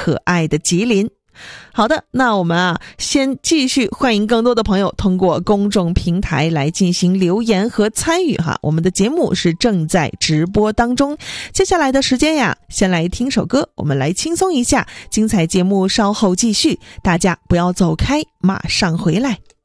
可爱的吉林。好的，那我们先继续欢迎更多的朋友通过公众平台来进行留言和参与我们的节目是正在直播当中。接下来的时间先来听首歌，我们来轻松一下，精彩节目稍后继续，大家不要走开，马上回来。